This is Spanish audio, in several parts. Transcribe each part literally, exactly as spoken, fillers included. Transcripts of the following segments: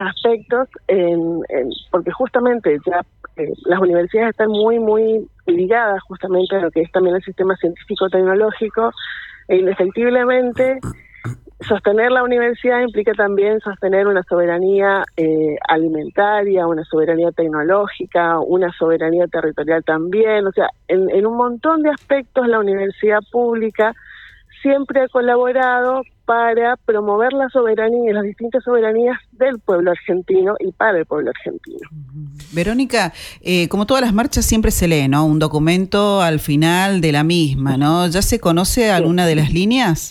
aspectos, en, en, porque justamente ya eh, las universidades están muy, muy ligadas justamente a lo que es también el sistema científico-tecnológico, e indefectiblemente sostener la universidad implica también sostener una soberanía eh, alimentaria, una soberanía tecnológica, una soberanía territorial también. O sea, en, en un montón de aspectos la universidad pública siempre ha colaborado para promover la soberanía, las distintas soberanías del pueblo argentino y para el pueblo argentino. Verónica, eh, como todas las marchas siempre se lee, ¿no? Un documento al final de la misma, ¿no? ¿Ya se conoce alguna de las líneas?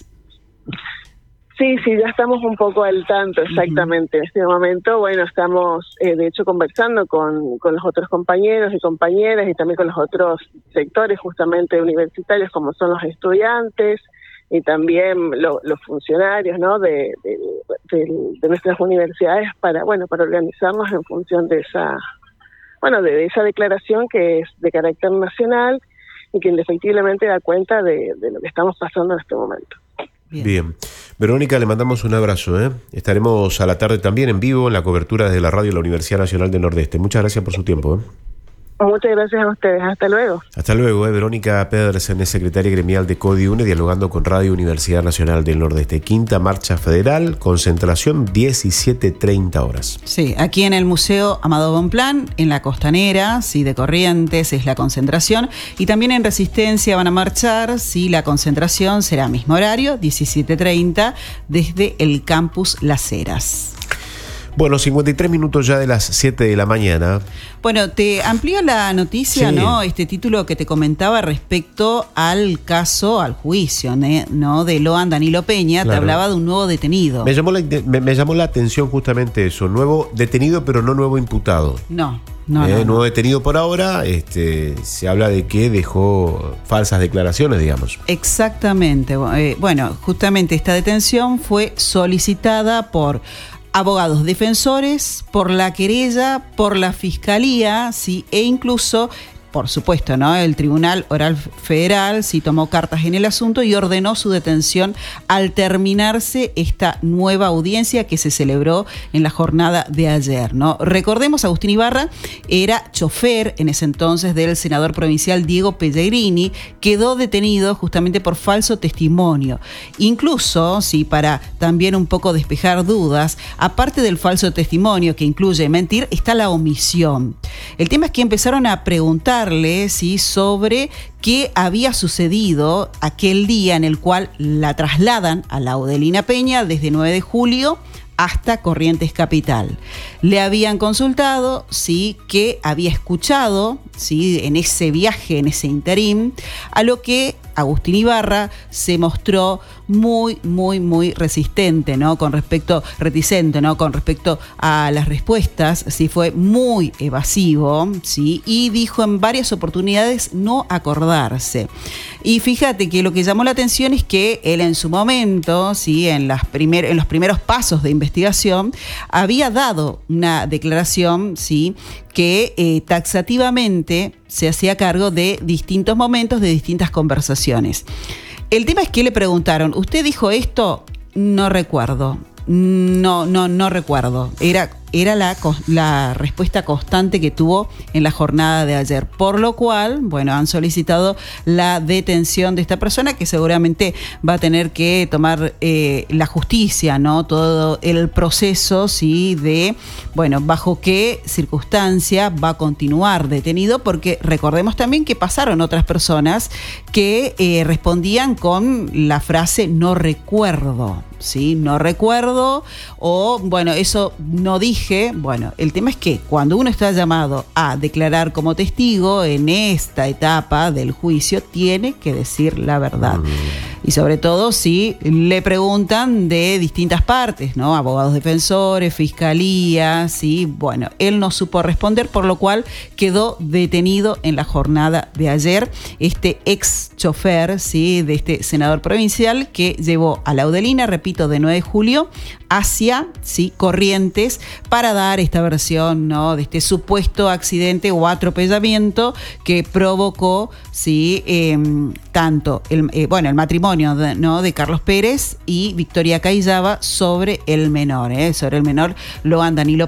Sí, sí, ya estamos un poco al tanto, exactamente. Uh-huh. En este momento, bueno, estamos eh, de hecho conversando con, con los otros compañeros y compañeras y también con los otros sectores justamente universitarios, como son los estudiantes y también lo, los funcionarios, ¿no? de, de, de, de nuestras universidades para, bueno, para organizarnos en función de esa, bueno, de, de esa declaración que es de carácter nacional y que indefectiblemente da cuenta de, de lo que estamos pasando en este momento. Bien. Bien. Verónica, le mandamos un abrazo, ¿eh? Estaremos a la tarde también en vivo en la cobertura desde la radio de la Universidad Nacional del Nordeste. Muchas gracias por su tiempo, ¿eh? Muchas gracias a ustedes. Hasta luego. Hasta luego, ¿eh? Verónica Pedersen es secretaria gremial de CODIUNE, dialogando con Radio Universidad Nacional del Nordeste. Quinta Marcha Federal, concentración diecisiete treinta horas. Sí, aquí en el Museo Amado Bonpland, en la Costanera, sí, de Corrientes es la concentración, y también en Resistencia van a marchar, sí, la concentración será mismo horario, diecisiete treinta, desde el campus Las Heras. Bueno, cincuenta y tres minutos ya de las siete de la mañana. Bueno, te amplío la noticia, sí. ¿No? Este título que te comentaba respecto al caso, al juicio, ¿no? De Loan Danilo Peña, claro. Te hablaba de un nuevo detenido. Me llamó la, me, me llamó la atención justamente eso, nuevo detenido pero no nuevo imputado. No. No, eh, no, no. Nuevo detenido por ahora, este, se habla de que dejó falsas declaraciones, digamos. Exactamente. Eh, bueno, justamente esta detención fue solicitada por abogados defensores, por la querella, por la fiscalía, sí, e incluso, por supuesto, ¿no? El Tribunal Oral Federal sí tomó cartas en el asunto y ordenó su detención al terminarse esta nueva audiencia que se celebró en la jornada de ayer, ¿no? Recordemos, Agustín Ibarra era chofer en ese entonces del senador provincial Diego Pellegrini, quedó detenido justamente por falso testimonio. Incluso, sí, para también un poco despejar dudas, aparte del falso testimonio que incluye mentir, está la omisión. El tema es que empezaron a preguntar ¿sí? sobre qué había sucedido aquel día en el cual la trasladan a Laudelina Peña desde nueve de julio hasta Corrientes Capital. Le habían consultado, sí, que había escuchado, sí, en ese viaje, en ese interín, a lo que Agustín Ibarra se mostró muy, muy, muy resistente, ¿no? Con respecto, reticente, ¿no? Con respecto a las respuestas, sí, fue muy evasivo, sí, y dijo en varias oportunidades no acordarse. Y fíjate que lo que llamó la atención es que él en su momento, sí, en las primer, en los primeros pasos de investigación, había dado una declaración, sí, que eh, taxativamente se hacía cargo de distintos momentos, de distintas conversaciones. El tema es que le preguntaron, ¿usted dijo esto? No recuerdo. No, no, no recuerdo. Era, era la, la respuesta constante que tuvo en la jornada de ayer. Por lo cual, bueno, han solicitado la detención de esta persona que seguramente va a tener que tomar eh, la justicia, ¿no? Todo el proceso, sí, de, bueno, bajo qué circunstancia va a continuar detenido, porque recordemos también que pasaron otras personas que eh, respondían con la frase no recuerdo. Sí, no recuerdo, o bueno, eso no dije. Bueno, el tema es que cuando uno está llamado a declarar como testigo en esta etapa del juicio, tiene que decir la verdad. Mm. Y sobre todo si le preguntan de distintas partes, ¿no? Abogados defensores, fiscalía, sí, bueno, él no supo responder, por lo cual quedó detenido en la jornada de ayer este ex chofer, sí, de este senador provincial que llevó a Laudelina, repito, de nueve de julio hacia, sí, Corrientes, para dar esta versión, ¿no? De este supuesto accidente o atropellamiento que provocó, sí, eh, tanto el, eh, bueno, el matrimonio de, ¿no? de Carlos Pérez y Victoria Cayaba sobre el menor, ¿eh? sobre el menor Loan Danilo